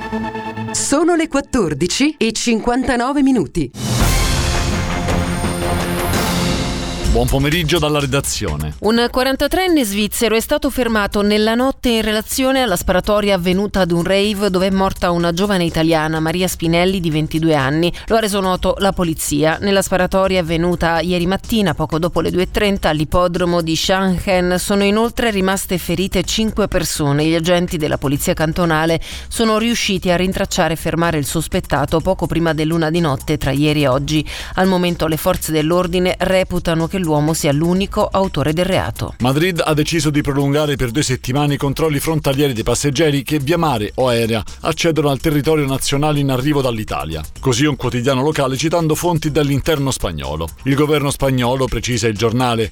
Sono le 14:59. Buon pomeriggio dalla redazione. Un 43enne svizzero è stato fermato nella notte in relazione alla sparatoria avvenuta ad un rave dove è morta una giovane italiana, Maria Spinelli, di 22 anni. Lo ha reso noto la polizia. Nella sparatoria avvenuta ieri mattina, poco dopo le 2:30, all'ippodromo di Shanhen, sono inoltre rimaste ferite 5 persone. Gli agenti della polizia cantonale sono riusciti a rintracciare e fermare il sospettato poco prima dell'1 di notte tra ieri e oggi. Al momento le forze dell'ordine reputano che l'uomo sia l'unico autore del reato. Madrid ha deciso di prolungare per 2 settimane i controlli frontalieri dei passeggeri che via mare o aerea accedono al territorio nazionale in arrivo dall'Italia. Così un quotidiano locale citando fonti dall'interno spagnolo. Il governo spagnolo, precisa il giornale,